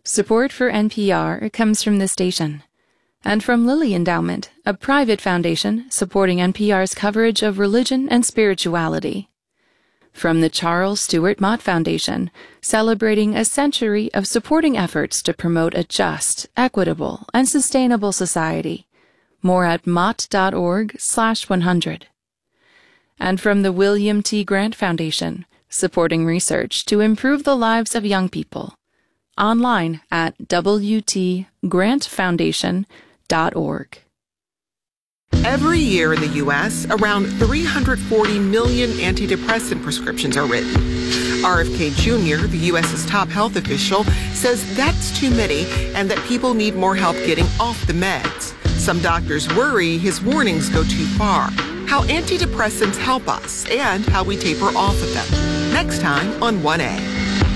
Support for NPR comes from this station and from Lilly Endowment, a private foundation supporting NPR's coverage of religion and spirituality. From the Charles Stewart Mott Foundation, celebrating a century of supporting efforts to promote a just, equitable, and sustainable society. More at mott.org/100. And from the William T. Grant Foundation, supporting research to improve the lives of young people. Online at wtgrantfoundation.org. Every year in the U.S., around 340 million antidepressant prescriptions are written. RFK Jr., the U.S.'s top health official, says that's too many and that people need more help getting off the meds. Some doctors worry his warnings go too far. How antidepressants help us and how we taper off of them. Next time on 1A.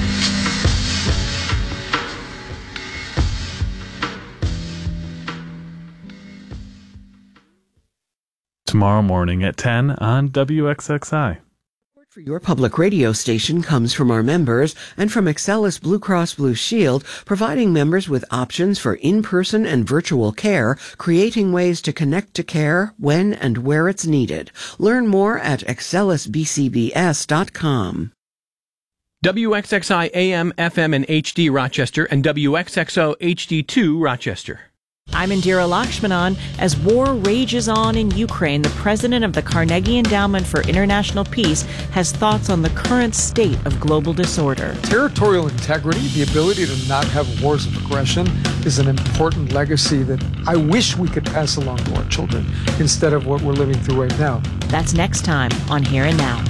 Tomorrow morning at 10 on WXXI. Support for your public radio station comes from our members and from Excellus Blue Cross Blue Shield, providing members with options for in-person and virtual care, creating ways to connect to care when and where it's needed. Learn more at excellusbcbs.com. WXXI AM, FM, and HD Rochester, and WXXO HD2 Rochester. I'm Indira Lakshmanan. As war rages on in Ukraine, the president of the Carnegie Endowment for International Peace has thoughts on the current state of global disorder. Territorial integrity, the ability to not have wars of aggression, is an important legacy that I wish we could pass along to our children instead of what we're living through right now. That's next time on Here and Now.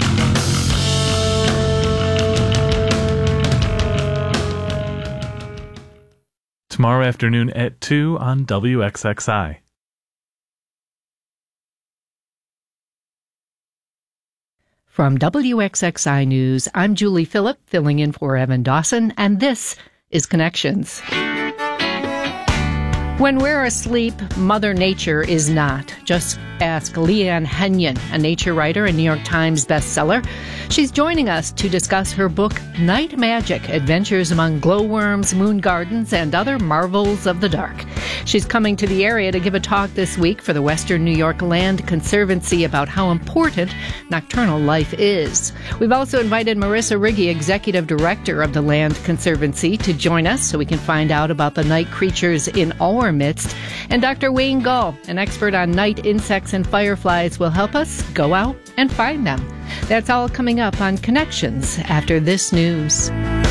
Tomorrow afternoon at 2 on WXXI. From WXXI News, I'm Julie Phillip, filling in for Evan Dawson, and this is Connections. When we're asleep, Mother Nature is not. Just ask Leanne Henyon, a nature writer and New York Times bestseller. She's joining us to discuss her book, Night Magic: Adventures Among Glowworms, Moon Gardens, and Other Marvels of the Dark. She's coming to the area to give a talk this week for the Western New York Land Conservancy about how important nocturnal life is. We've also invited Marissa Riggi, Executive Director of the Land Conservancy, to join us so we can find out about the night creatures in our midst. And Dr. Wayne Gull, an expert on night insects and fireflies, will help us go out and find them. That's all coming up on Connections after this news.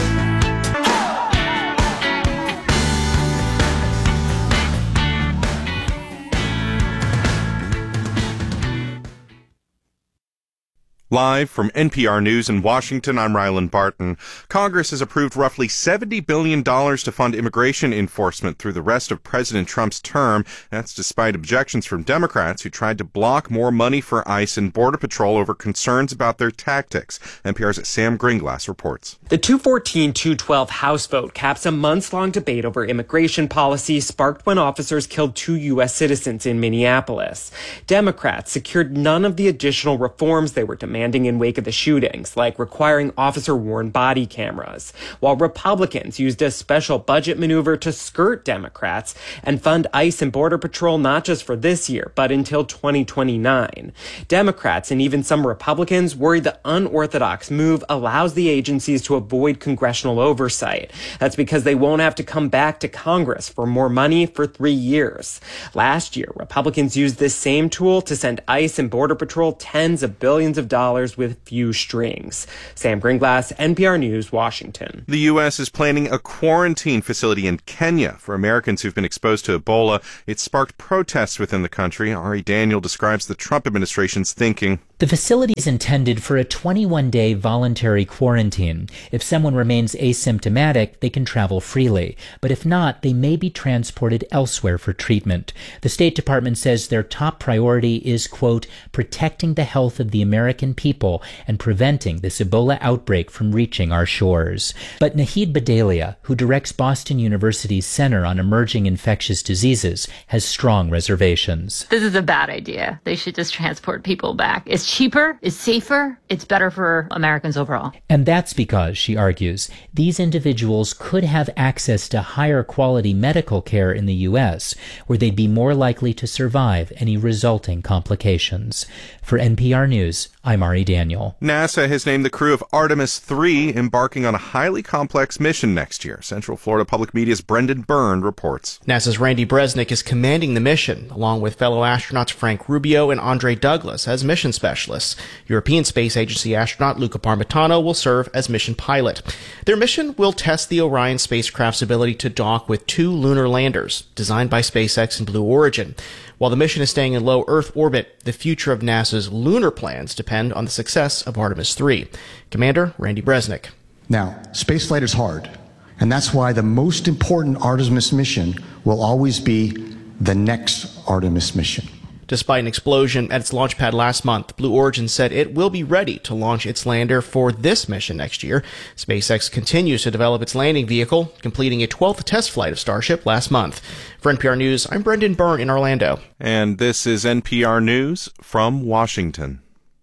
Live from NPR News in Washington, I'm Rylan Barton. Congress has approved roughly $70 billion to fund immigration enforcement through the rest of President Trump's term. That's despite objections from Democrats who tried to block more money for ICE and Border Patrol over concerns about their tactics. NPR's Sam Gringlass reports. The 214-212 House vote caps a months-long debate over immigration policy sparked when officers killed 2 U.S. citizens in Minneapolis. Democrats secured none of the additional reforms they were demanding in wake of the shootings, like requiring officer-worn body cameras, while Republicans used a special budget maneuver to skirt Democrats and fund ICE and Border Patrol not just for this year, but until 2029. Democrats and even some Republicans worry the unorthodox move allows the agencies to avoid congressional oversight. That's because they won't have to come back to Congress for more money for 3 years. Last year, Republicans used this same tool to send ICE and Border Patrol tens of billions of dollars with few strings. Sam Gringlass, NPR News, Washington. The U.S. is planning a quarantine facility in Kenya for Americans who've been exposed to Ebola. It sparked protests within the country. Ari Daniel describes the Trump administration's thinking. The facility is intended for a 21-day voluntary quarantine. If someone remains asymptomatic, they can travel freely. But if not, they may be transported elsewhere for treatment. The State Department says their top priority is, quote, protecting the health of the American people and preventing this Ebola outbreak from reaching our shores. But Nahid Badalia, who directs Boston University's Center on Emerging Infectious Diseases, has strong reservations. This is a bad idea. They should just transport people back. It's cheaper, it's safer, it's better for Americans overall. And that's because, she argues, these individuals could have access to higher quality medical care in the U.S., where they'd be more likely to survive any resulting complications. For NPR News, I'm Ari Daniel. NASA has named the crew of Artemis 3 embarking on a highly complex mission next year. Central Florida Public Media's Brendan Byrne reports. NASA's Randy Bresnik is commanding the mission, along with fellow astronauts Frank Rubio and Andre Douglas as mission specialists. European Space Agency astronaut Luca Parmitano will serve as mission pilot. Their mission will test the Orion spacecraft's ability to dock with 2 lunar landers, designed by SpaceX and Blue Origin. While the mission is staying in low Earth orbit, the future of NASA's lunar plans depend on the success of Artemis 3. Commander Randy Bresnik. Now, spaceflight is hard, and that's why the most important Artemis mission will always be the next Artemis mission. Despite an explosion at its launch pad last month, Blue Origin said it will be ready to launch its lander for this mission next year. SpaceX continues to develop its landing vehicle, completing a 12th test flight of Starship last month. For NPR News, I'm Brendan Byrne in Orlando. And this is NPR News from Washington.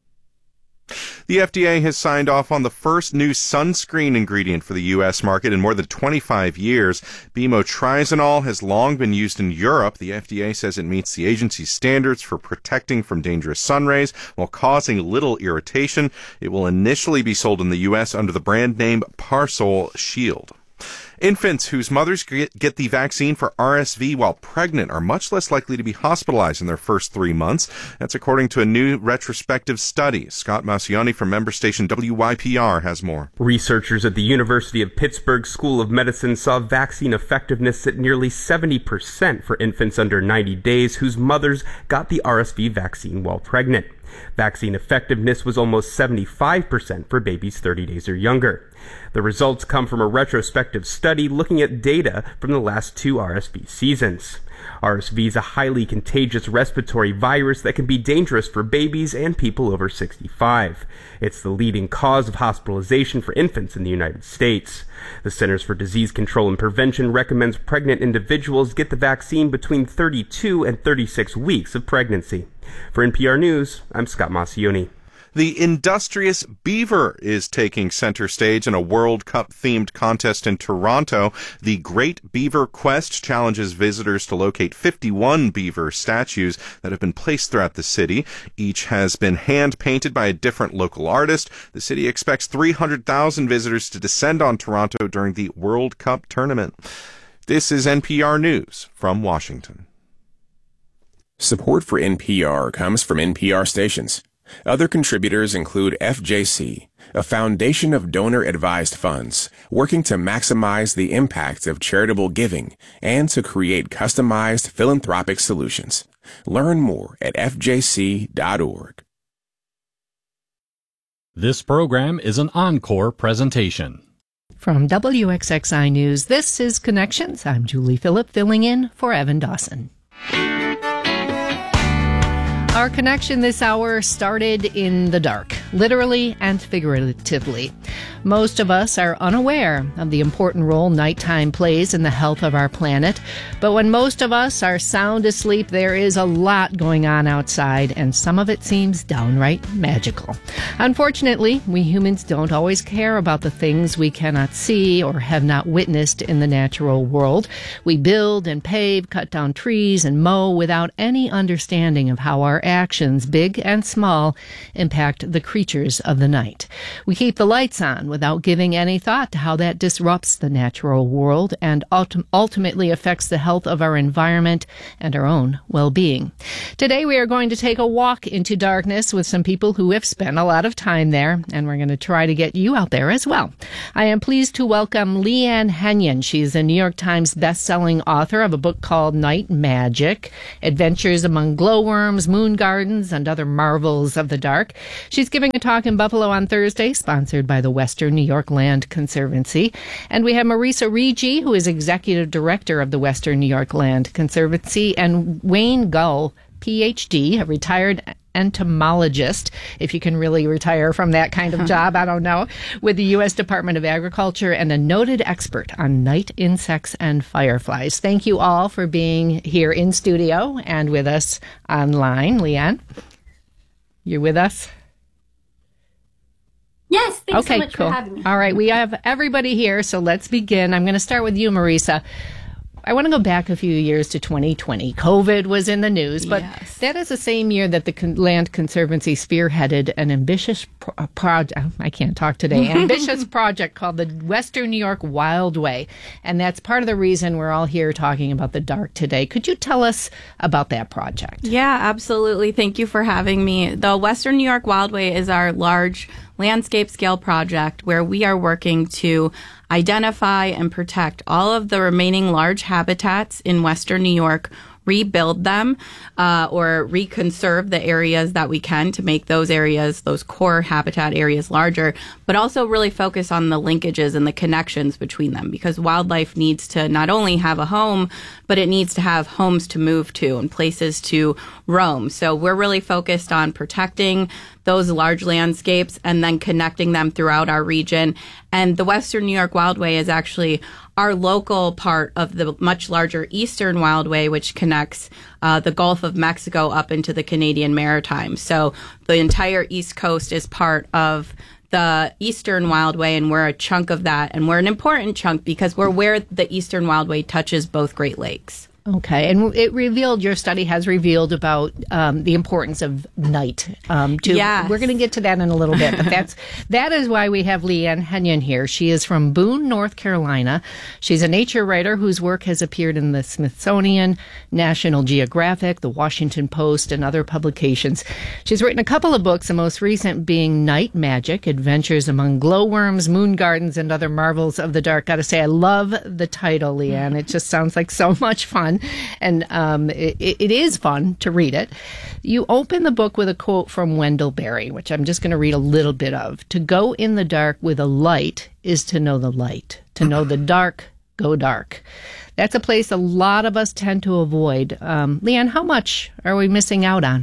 The FDA has signed off on the first new sunscreen ingredient for the U.S. market in more than 25 years. Bimotrizanol has long been used in Europe. The FDA says it meets the agency's standards for protecting from dangerous sun rays while causing little irritation. It will initially be sold in the U.S. under the brand name Parsol Shield. Infants whose mothers get the vaccine for RSV while pregnant are much less likely to be hospitalized in their first 3 months. That's according to a new retrospective study. Scott Maucione from member station WYPR has more. Researchers at the University of Pittsburgh School of Medicine saw vaccine effectiveness at nearly 70% for infants under 90 days whose mothers got the RSV vaccine while pregnant. Vaccine effectiveness was almost 75% for babies 30 days or younger. The results come from a retrospective study looking at data from the last 2 RSV seasons. RSV is a highly contagious respiratory virus that can be dangerous for babies and people over 65. It's the leading cause of hospitalization for infants in the United States. The Centers for Disease Control and Prevention recommends pregnant individuals get the vaccine between 32 and 36 weeks of pregnancy. For NPR News, I'm Scott Maucione. The industrious beaver is taking center stage in a World Cup-themed contest in Toronto. The Great Beaver Quest challenges visitors to locate 51 beaver statues that have been placed throughout the city. Each has been hand-painted by a different local artist. The city expects 300,000 visitors to descend on Toronto during the World Cup tournament. This is NPR News from Washington. Support for NPR comes from NPR stations. Other contributors include FJC, a foundation of donor-advised funds working to maximize the impact of charitable giving and to create customized philanthropic solutions. Learn more at fjc.org. This program is an encore presentation. From WXXI News, this is Connections. I'm Julie Phillip, filling in for Evan Dawson. Our connection this hour started in the dark, literally and figuratively. Most of us are unaware of the important role nighttime plays in the health of our planet. But when most of us are sound asleep, there is a lot going on outside, and some of it seems downright magical. Unfortunately, we humans don't always care about the things we cannot see or have not witnessed in the natural world. We build and pave, cut down trees, and mow without any understanding of how our actions, big and small, impact the creatures of the night. We keep the lights on without giving any thought to how that disrupts the natural world and ultimately affects the health of our environment and our own well-being. Today we are going to take a walk into darkness with some people who have spent a lot of time there, and we're going to try to get you out there as well. I am pleased to welcome Leanne Henyon. She's a New York Times best-selling author of a book called Night Magic, Adventures Among Glowworms, Moon Gardens, and Other Marvels of the Dark. She's giving a talk in Buffalo on Thursday, sponsored by the Western New York Land Conservancy. And we have Marisa Rigi, who is Executive Director of the Western New York Land Conservancy, and Wayne Gull, Ph.D., a retired entomologist, if you can really retire from that kind of job, I don't know, with the U.S. Department of Agriculture, and a noted expert on night insects and fireflies. Thank you all for being here in studio and with us online. Leanne, you're with us? Yes, thanks okay, so much cool. for having me. All right, we have everybody here, so let's begin. I'm going to start with you, Marisa. I want to go back a few years to 2020. COVID was in the news, but that is the same year that the Land Conservancy spearheaded an ambitious project. I can't talk today. Ambitious project called the Western New York Wildway. And that's part of the reason we're all here talking about the dark today. Could you tell us about that project? Yeah, absolutely. Thank you for having me. The Western New York Wildway is our large landscape scale project where we are working to identify and protect all of the remaining large habitats in Western New York, rebuild them or reconserve the areas that we can to make those areas, those core habitat areas larger, but also really focus on the linkages and the connections between them, because wildlife needs to not only have a home, but it needs to have homes to move to and places to roam. So we're really focused on protecting those large landscapes and then connecting them throughout our region. And the Western New York Wildway is actually our local part of the much larger Eastern Wildway, which connects the Gulf of Mexico up into the Canadian Maritimes. So the entire East Coast is part of the Eastern Wildway, and we're a chunk of that. And we're an important chunk because we're where the Eastern Wildway touches both Great Lakes. Okay, and your study has revealed about the importance of night. Yes. We're going to get to that in a little bit, but that is why we have Leanne Henyon here. She is from Boone, North Carolina. She's a nature writer whose work has appeared in the Smithsonian, National Geographic, the Washington Post, and other publications. She's written a couple of books, the most recent being Night Magic, Adventures Among Glowworms, Moon Gardens, and Other Marvels of the Dark. Gotta say, I love the title, Leanne. It just sounds like so much fun. And it is fun to read it. You open the book with a quote from Wendell Berry, which I'm just going to read a little bit of. To go in the dark with a light is to know the light. To know the dark, go dark. That's a place a lot of us tend to avoid. Leanne, how much are we missing out on?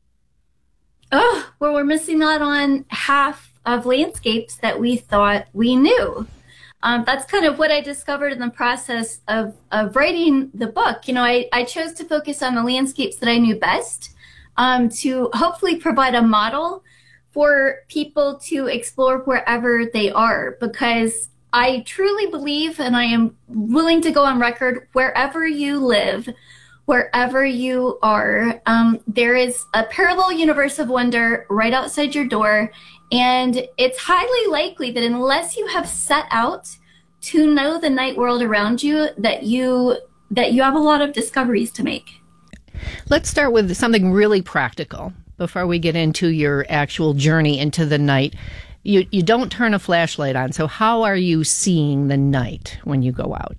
Oh, well, we're missing out on half of landscapes that we thought we knew. That's kind of what I discovered in the process of writing the book. You know, I chose to focus on the landscapes that I knew best to hopefully provide a model for people to explore wherever they are, because I truly believe, and I am willing to go on record, wherever you live, wherever you are, there is a parallel universe of wonder right outside your door. And it's highly likely that unless you have set out to know the night world around you, that you have a lot of discoveries to make. Let's start with something really practical before we get into your actual journey into the night. You don't turn a flashlight on, so how are you seeing the night when you go out?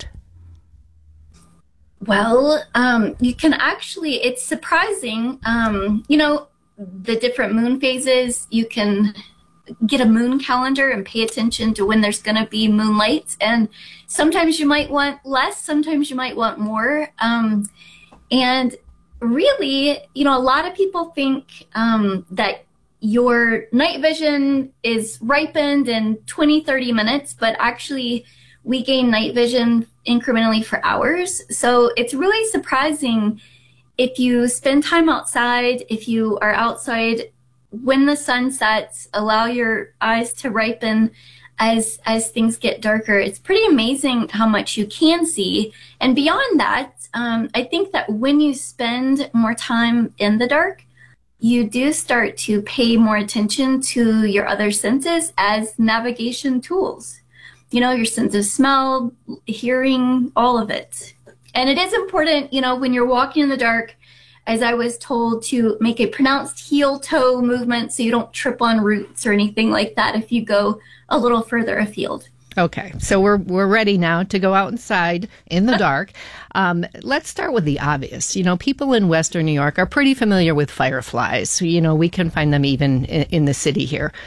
Well, you can actually, it's surprising, the different moon phases. You can get a moon calendar and pay attention to when there's going to be moonlight. And sometimes you might want less, sometimes you might want more. And really, a lot of people think that your night vision is ripened in 20, 30 minutes, but actually we gain night vision incrementally for hours. So it's really surprising if you spend time outside, if you are outside when the sun sets, allow your eyes to ripen as things get darker. It's pretty amazing how much you can see. And beyond that, I think that when you spend more time in the dark, you do start to pay more attention to your other senses as navigation tools. Your sense of smell, hearing, all of it. And it is important, when you're walking in the dark, as I was told, to make a pronounced heel-toe movement so you don't trip on roots or anything like that if you go a little further afield. Okay, so we're ready now to go outside in the dark. Let's start with the obvious. People in Western New York are pretty familiar with fireflies. We can find them even in the city here.